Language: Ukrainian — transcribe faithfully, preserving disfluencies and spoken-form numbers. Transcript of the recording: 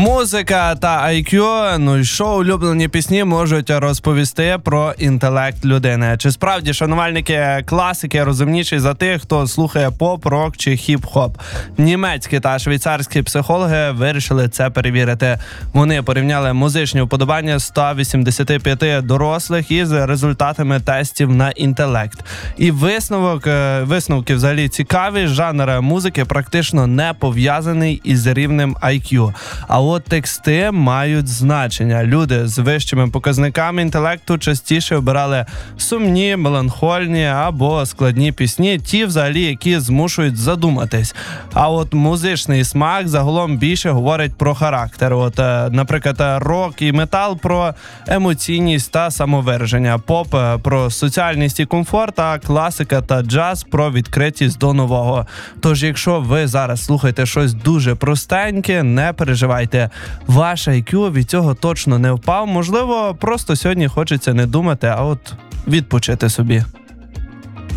Музика та ай к'ю, ну і що улюблені пісні можуть розповісти про інтелект людини. Чи справді шанувальники класики розумніші за тих, хто слухає поп, рок чи хіп-хоп? Німецькі та швейцарські психологи вирішили це перевірити. Вони порівняли музичні вподобання ста вісімдесяти п'яти дорослих із результатами тестів на інтелект. І висновок, висновки взагалі цікаві. Жанр музики практично не пов'язаний із рівнем ай к'ю. А от тексти мають значення. Люди з вищими показниками інтелекту частіше обирали сумні, меланхольні або складні пісні, ті взагалі, які змушують задуматись. А от музичний смак загалом більше говорить про характер. От, наприклад, рок і метал про емоційність та самовираження, поп про соціальність і комфорт, а класика та джаз про відкритість до нового. Тож, якщо ви зараз слухаєте щось дуже простеньке, не переживайте. Ваш ай к'ю від цього точно не впав. Можливо, просто сьогодні хочеться не думати, а от відпочити собі.